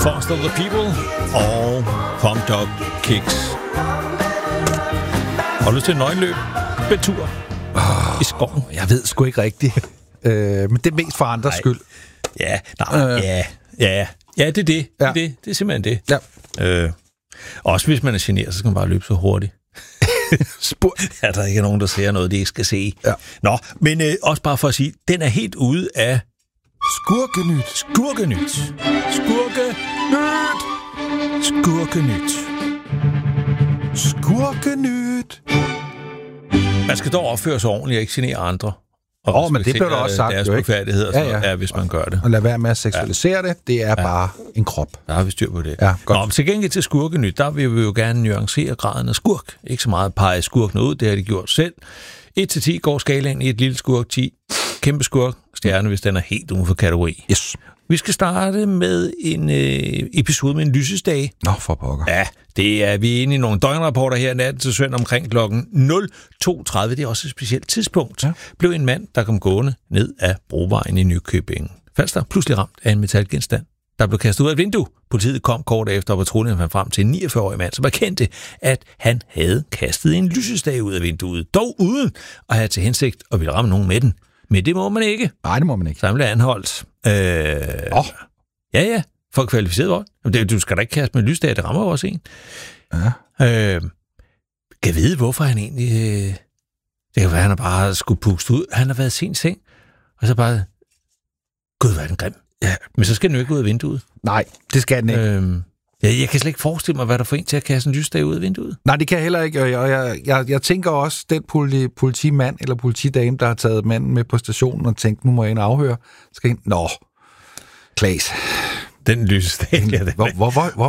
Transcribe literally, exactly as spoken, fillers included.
Foster the People og Pumped Up Kicks. Har du lyst til en nøgenløb? Betur oh, i skoven? Jeg ved sgu ikke rigtigt. øh, men det er mest for andres nej. skyld. Ja, nej, øh. ja, ja. Ja, det er det. Ja. Det, er det. det er simpelthen det. Ja. Øh, også hvis man er generet, så skal man bare løbe så hurtigt. Ja, der ikke er nogen, der ser noget, de ikke skal se. Ja. Nå, men øh, også bare for at sige, den er helt ude af Skurkenyt. Skurkenyt. Skurkenyt. Skurkenyt. Skurkenyt. Man skal dog opføre sig ordentligt og ikke genere andre. Åh, oh, men det blev der også sagt, deres jo ikke? Deres ja, ja. Er, hvis man gør det. Og lad være med at seksualisere ja. det. Det er ja. bare en krop. Der har vi styr på det. Ja, godt. Nå, til gengæld til Skurkenyt, der vil vi jo gerne nuancere graden af skurk. Ikke så meget pege skurken ud, det har de gjort selv. et til ti går skalaen i et lille skurk, ti kæmpe skurk, stjerne, hvis den er helt uden for kategori. Yes. Vi skal starte med en øh, episode med en lysesdag. Nå, for pokker. Ja, det er vi inde i nogle døgnrapporter her natten til søndag omkring klokken nul to tredive. Det er også et specielt tidspunkt. Ja. Blev en mand, der kom gående ned af Brovejen i Nykøbing Falster, pludselig ramt af en metalgenstand, der blev kastet ud af et vindue. Politiet kom kort efter, og patruljen fandt frem til en niogfyrre-årig mand, som erkendte, at han havde kastet en lysestage ud af vinduet, dog uden at have til hensigt at ville ramme nogen med den. Men det må man ikke. Nej, det må man ikke. Så han blev anholdt. Øh, oh. Ja, ja. For kvalificeret vold. Du skal da ikke kaste med lysdag, det rammer jo også en. Ja. Øh, kan vide, hvorfor han egentlig... Øh, det kan være, han har bare skulle puste ud. Han har været i sin seng, og så bare... Gud, hvor er den grim. Ja, men så skal den jo ikke ud af vinduet. Nej, det skal den ikke. Øh, ja, jeg kan slet ikke forestille mig, hvad der får en til at kaste en lysdag ud af vinduet. Nej, det kan jeg heller ikke. Og jeg, jeg, jeg, jeg tænker også, den politi, politimand eller politidame, der har taget manden med på stationen og tænkt, nu må jeg ind og afhøre, skal ind... Nå, Klaas. Den lysestage. Hvor, hvor, hvor, hvor,